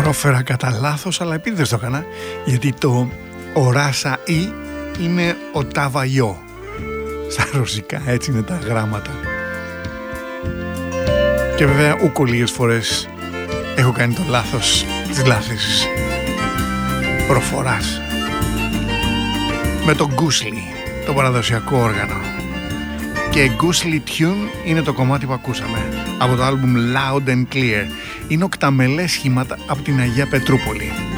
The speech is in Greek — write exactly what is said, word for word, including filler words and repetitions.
πρόφερα κατά λάθος, αλλά επίτηδες το έκανα, γιατί το οράσα ή είναι ο ταβαγιό στα ρωσικά, έτσι είναι τα γράμματα. Και βέβαια ούκο λίγες φορές έχω κάνει το λάθος της λάθης προφοράς. Με το γκούσλι, το παραδοσιακό όργανο. Και γκούσλι tune είναι το κομμάτι που ακούσαμε από το άλμπουμ Loud and Clear. Είναι οκταμελές σχήματα από την Αγία Πετρούπολη.